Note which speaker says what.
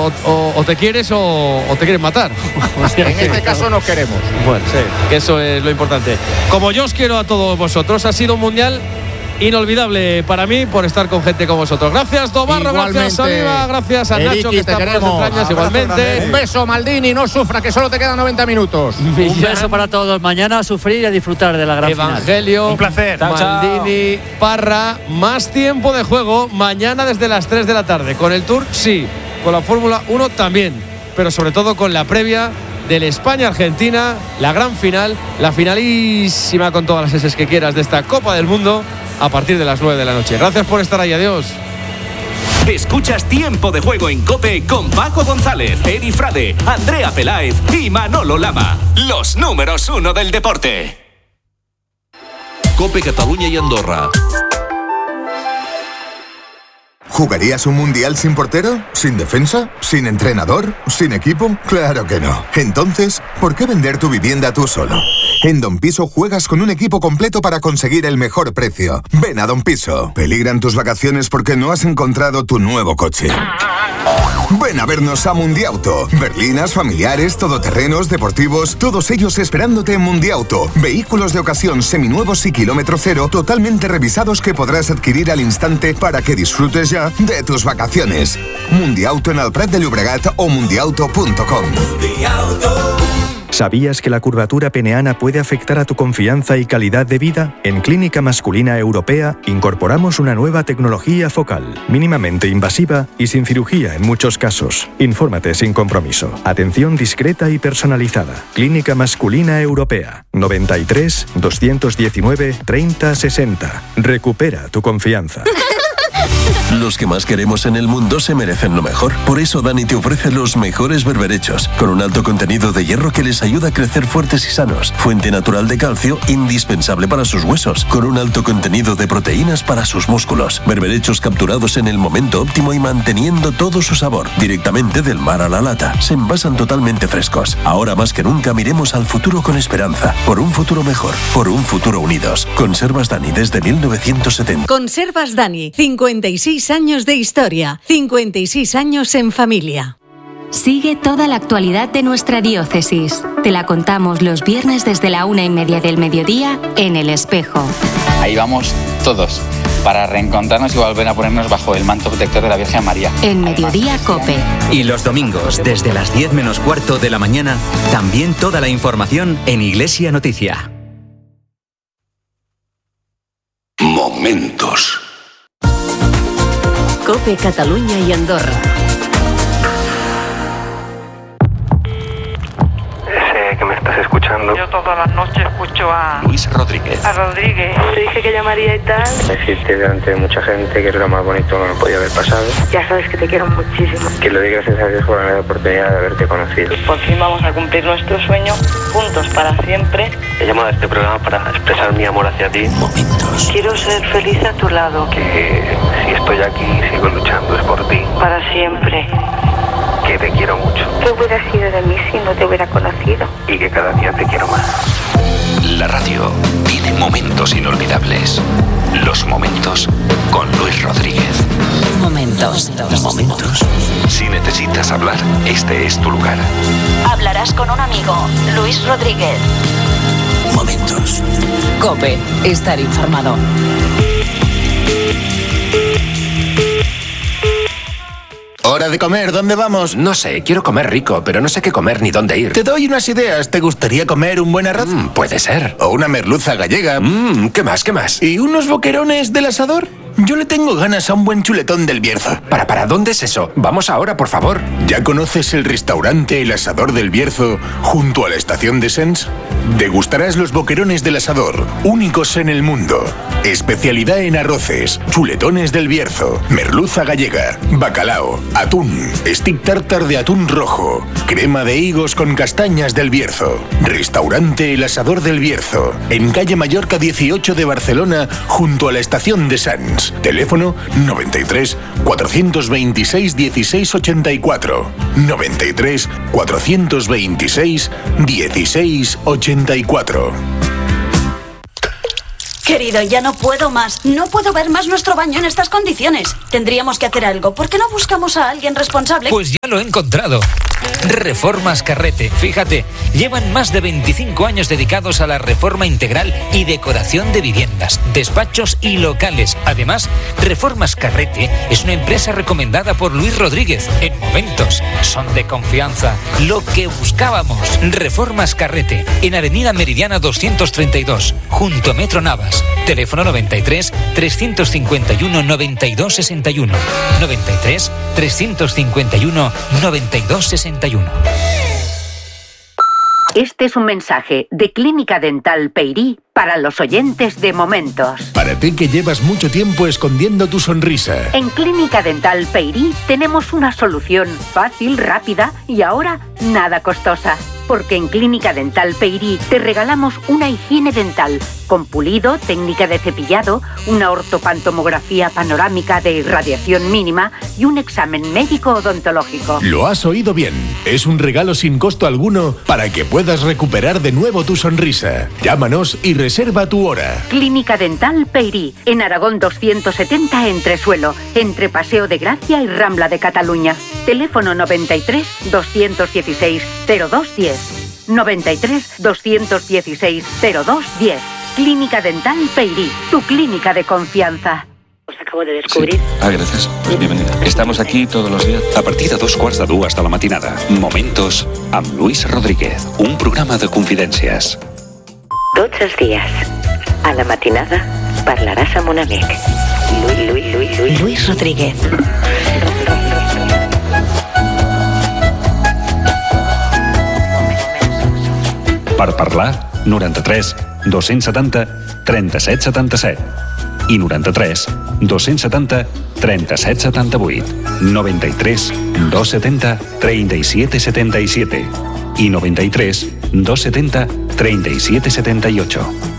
Speaker 1: o te quieres o te quieren matar.
Speaker 2: En este caso nos queremos.
Speaker 1: Bueno, sí, que eso es lo importante. Como yo os quiero a todos vosotros, ha sido un mundial inolvidable para mí por estar con gente como vosotros. Gracias, Domarro, gracias, Oliva, gracias a Nacho, que está por las entrañas, igualmente.
Speaker 2: Un beso, Maldini, no sufra, que solo te quedan 90 minutos.
Speaker 3: Un beso para todos. Mañana a sufrir y a disfrutar de la gran
Speaker 1: Evangelio,
Speaker 3: final.
Speaker 1: un placer. Maldini, Parra, más tiempo de juego mañana desde las 3 de la tarde. Con el Tour, sí. Con la Fórmula 1 también. Pero sobre todo con la previa del España-Argentina, la gran final, la finalísima con todas las eses que quieras de esta Copa del Mundo, a partir de las 9 de la noche. Gracias por estar ahí, adiós.
Speaker 4: Escuchas Tiempo de Juego en COPE con Paco González, Edi Frade, Andrea Peláez y Manolo Lama. Los números 1 del deporte.
Speaker 5: COPE Cataluña y Andorra.
Speaker 6: ¿Jugarías un mundial sin portero? ¿Sin defensa? ¿Sin entrenador? ¿Sin equipo? Claro que no. Entonces, ¿por qué vender tu vivienda tú solo? En Don Piso juegas con un equipo completo para conseguir el mejor precio. Ven a Don Piso. ¿Peligran tus vacaciones porque no has encontrado tu nuevo coche? Ven a vernos a Mundiauto. Berlinas, familiares, todoterrenos, deportivos, todos ellos esperándote en Mundiauto. Vehículos de ocasión seminuevos y kilómetro cero, totalmente revisados, que podrás adquirir al instante para que disfrutes ya de tus vacaciones. Mundiauto en el Prat de Llobregat o mundiauto.com.
Speaker 7: ¿Sabías que la curvatura peneana puede afectar a tu confianza y calidad de vida? En Clínica Masculina Europea incorporamos una nueva tecnología focal, mínimamente invasiva y sin cirugía en muchos casos. Infórmate sin compromiso. Atención discreta y personalizada. Clínica Masculina Europea. 93 219 30 60. Recupera tu confianza.
Speaker 5: Los que más queremos en el mundo se merecen lo mejor. Por eso Dani te ofrece los mejores berberechos, con un alto contenido de hierro que les ayuda a crecer fuertes y sanos. Fuente natural de calcio, indispensable para sus huesos, con un alto contenido de proteínas para sus músculos. Berberechos capturados en el momento óptimo y manteniendo todo su sabor, directamente del mar a la lata. Se envasan totalmente frescos. Ahora más que nunca miremos al futuro con esperanza. Por un futuro mejor, por un futuro unidos. Conservas Dani desde 1970.
Speaker 8: Conservas Dani, 56 años de historia, 56 años en familia.
Speaker 9: Sigue toda la actualidad de nuestra diócesis. Te la contamos los viernes desde la 1:30 del mediodía en El Espejo.
Speaker 10: Ahí vamos todos, para reencontrarnos y volver a ponernos bajo el manto protector de la Virgen María.
Speaker 9: En Mediodía COPE.
Speaker 11: Y los domingos, desde las 10 menos cuarto de la mañana, también toda la información en Iglesia Noticia.
Speaker 12: Momentos.
Speaker 8: COPE Cataluña y Andorra.
Speaker 13: Que me estás escuchando.
Speaker 14: Yo todas las noches escucho a
Speaker 5: Luis Rodríguez.
Speaker 14: A Rodríguez.
Speaker 13: Te dije que llamaría y tal. Decirte delante de mucha gente que es lo más bonito que me podía haber pasado.
Speaker 14: Ya sabes que te quiero muchísimo.
Speaker 13: Que lo digas gracias a Dios por la oportunidad de haberte conocido.
Speaker 14: Y por fin vamos a cumplir nuestro sueño juntos para siempre.
Speaker 13: He llamado a este programa para expresar mi amor hacia ti.
Speaker 5: Momentos.
Speaker 14: Quiero ser feliz a tu lado.
Speaker 13: Que si estoy aquí y sigo luchando es por ti.
Speaker 14: Para siempre.
Speaker 13: Que te quiero mucho.
Speaker 14: ¿Qué hubiera sido de mí si no te hubiera conocido?
Speaker 13: Y que cada día te quiero más.
Speaker 12: La radio tiene momentos inolvidables. Los momentos con Luis Rodríguez.
Speaker 8: Momentos.
Speaker 12: Momentos. Si necesitas hablar, este es tu lugar.
Speaker 9: Hablarás con un amigo, Luis Rodríguez.
Speaker 12: Momentos.
Speaker 8: COPE, estar informado.
Speaker 15: Hora de comer, ¿dónde vamos?
Speaker 16: No sé, quiero comer rico, pero no sé qué comer ni dónde ir.
Speaker 15: Te doy unas ideas. ¿Te gustaría comer un buen arroz?
Speaker 16: Puede ser.
Speaker 15: O una merluza gallega.
Speaker 16: ¿Qué más, qué más?
Speaker 15: ¿Y unos boquerones del asador? Yo le tengo ganas a un buen chuletón del Bierzo.
Speaker 16: ¿Para dónde es eso? Vamos ahora, por favor.
Speaker 15: ¿Ya conoces el restaurante El Asador del Bierzo junto a la estación de Sens? Degustarás los boquerones del Asador, únicos en el mundo. Especialidad en arroces, chuletones del Bierzo, merluza gallega, bacalao, atún, stick tartar de atún rojo, crema de higos con castañas del Bierzo. Restaurante El Asador del Bierzo, en calle Mallorca 18 de Barcelona, junto a la estación de Sants. Teléfono 93 426 1684. 93 426 1684.
Speaker 17: Querido, ya no puedo más. No puedo ver más nuestro baño en estas condiciones. Tendríamos que hacer algo. ¿Por qué no buscamos a alguien responsable?
Speaker 18: Pues ya lo he encontrado. Reformas Carrete. Fíjate, llevan más de 25 años dedicados a la reforma integral y decoración de viviendas, despachos y locales. Además, Reformas Carrete es una empresa recomendada por Luis Rodríguez. En Momentos son de confianza. Lo que buscábamos. Reformas Carrete, en Avenida Meridiana 232, junto a Metro Navas. Teléfono 93 351 92 61. 93 351 92 61.
Speaker 19: Este es un mensaje de Clínica Dental Peyrí para los oyentes de Momentos.
Speaker 15: Para ti que llevas mucho tiempo escondiendo tu sonrisa.
Speaker 19: En Clínica Dental Peyrí tenemos una solución fácil, rápida y ahora nada costosa. Porque en Clínica Dental Peyrí te regalamos una higiene dental con pulido, técnica de cepillado, una ortopantomografía panorámica de irradiación mínima y un examen médico odontológico.
Speaker 15: Lo has oído bien. Es un regalo sin costo alguno para que puedas recuperar de nuevo tu sonrisa. Llámanos y reserva tu hora.
Speaker 19: Clínica Dental Peyrí, en Aragón 270 Entresuelo, entre Paseo de Gracia y Rambla de Cataluña. Teléfono 93 216 0210. 93 216 0210. Clínica Dental Peyrí, tu clínica de confianza.
Speaker 17: Os acabo de descobrir.
Speaker 20: Sí. Gracias. Pues bienvenida. Estamos aquí todos los días.
Speaker 12: A partir de 2:15 hasta la matinada. Momentos amb Luis Rodríguez. Un programa de confidències.
Speaker 14: Tots els dies, a la matinada, parlaràs amb un amic. Luis Rodríguez.
Speaker 12: Per parlar, 93 270 37 77 i 93 270 37 78, 93 270 37 77 i 93 270 37 78.